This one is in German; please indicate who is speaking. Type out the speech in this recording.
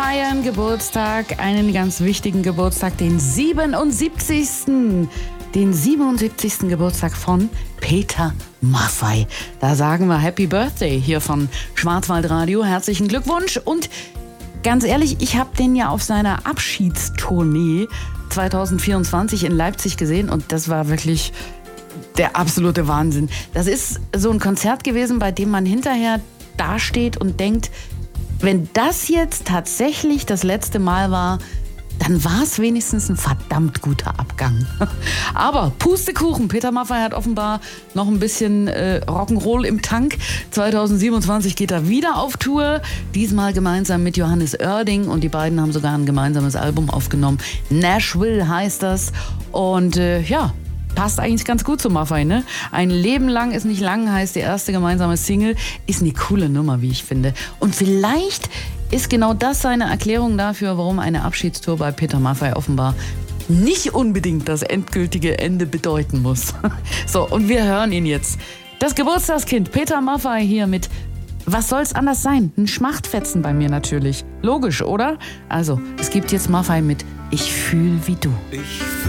Speaker 1: feiern Geburtstag, einen ganz wichtigen Geburtstag, den 77. Geburtstag von Peter Maffay. Da sagen wir Happy Birthday hier von Schwarzwaldradio. Herzlichen Glückwunsch. Und ganz ehrlich, ich habe den ja auf seiner Abschiedstournee 2024 in Leipzig gesehen und das war wirklich der absolute Wahnsinn. Das ist so ein Konzert gewesen, bei dem man hinterher dasteht und denkt, wenn das jetzt tatsächlich das letzte Mal war, dann war es wenigstens ein verdammt guter Abgang. Aber Pustekuchen, Peter Maffay hat offenbar noch ein bisschen Rock'n'Roll im Tank. 2027 geht er wieder auf Tour, diesmal gemeinsam mit Johannes Oerding und die beiden haben sogar ein gemeinsames Album aufgenommen. Nashville heißt das und passt eigentlich ganz gut zu Maffay, ne? Ein Leben lang ist nicht lang, heißt die erste gemeinsame Single. Ist eine coole Nummer, wie ich finde. Und vielleicht ist genau das seine Erklärung dafür, warum eine Abschiedstour bei Peter Maffay offenbar nicht unbedingt das endgültige Ende bedeuten muss. So, und wir hören ihn jetzt. Das Geburtstagskind Peter Maffay hier mit Was soll's anders sein? Ein Schmachtfetzen bei mir natürlich. Logisch, oder? Also, es gibt jetzt Maffay mit Ich fühl wie du.
Speaker 2: Ich